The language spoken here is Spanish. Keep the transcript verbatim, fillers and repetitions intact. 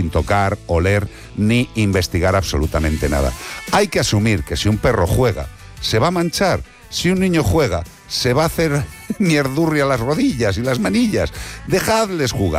sin tocar, oler, ni investigar absolutamente nada. Hay que asumir que si un perro juega, se va a manchar. Si un niño juega, se va a hacer mierdurria las rodillas y las manillas. Dejadles jugar.